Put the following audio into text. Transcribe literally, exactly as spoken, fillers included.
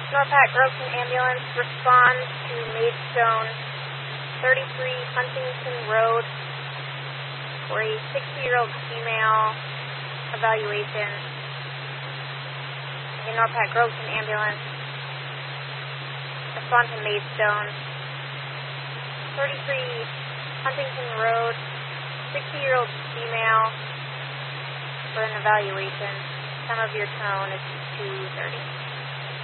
Norpat Groveton Ambulance responds to Maidstone, thirty-three Huntington Road, for a sixty-year-old female evaluation. The Norpat Groveton Ambulance respond to Maidstone, thirty-three Huntington Road, sixty-year-old female for an evaluation. Time of your tone is two thirty.